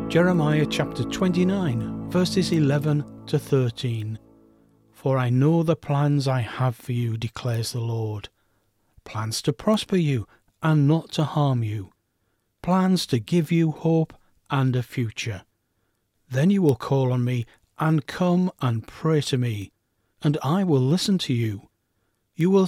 Jeremiah chapter 29, verses 11 to 13. For I know the plans I have for you, declares the Lord. Plans to prosper you and not to harm you. Plans to give you hope and a future. Then you will call on me and come and pray to me, and I will listen to you. You will